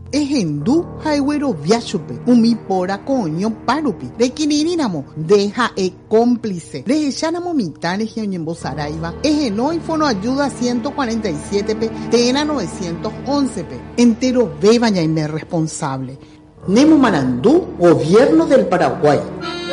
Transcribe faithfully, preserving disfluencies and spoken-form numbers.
Ejendu haigüero viachupe, umi pora coño parupi, de quininamo, deja e cómplice, de echanamo mitades que oñembo saraiva, ejeno y fono ayuda ciento cuarenta y siete pe, tena novecientos once pe, entero beba ya y me responsable. Nemo Marandú, Gobierno del Paraguay.